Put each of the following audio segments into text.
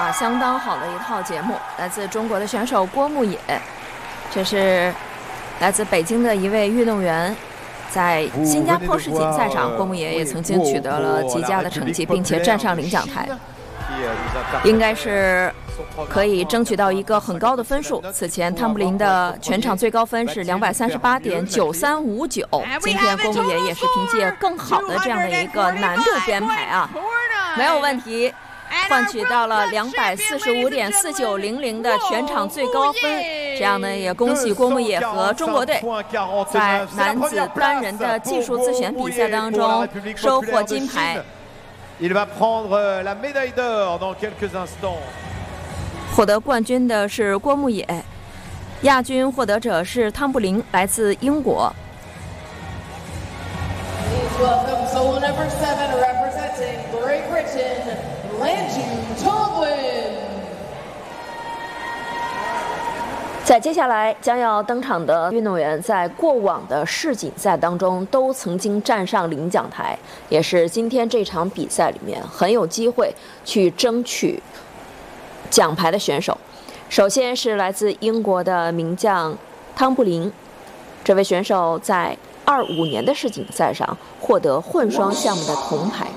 哇，相当好的一套节目，来自中国的选手郭牧野，这是来自北京的一位运动员。在新加坡世锦赛上，郭牧野也曾经取得了极佳的成绩，并且站上领奖台，应该是可以争取到一个很高的分数。此前汤普林的全场最高分是238.9359，今天郭牧野也是凭借更好的这样的一个难度编排啊，没有问题，换取到了245.4900的全场最高分。这样呢，也恭喜郭牧野和中国队在男子单人的技术自选比赛当中收获金牌。获得冠军的是郭牧野，亚军获得者是汤布林，来自英国。在接下来将要登场的运动员，在过往的世锦赛当中都曾经站上领奖台，也是今天这场比赛里面很有机会去争取奖牌的选手。首先是来自英国的名将汤布林，这位选手在25年的世锦赛上获得混双项目的铜牌。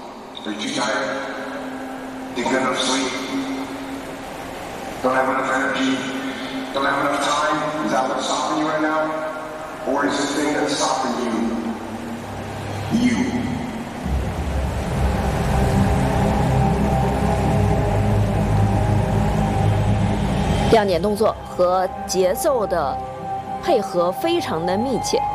Don't have enough time? Is that what's stopping you right now? Or is the thing that's stopping you? You. 亮点动作和节奏的配合非常的密切。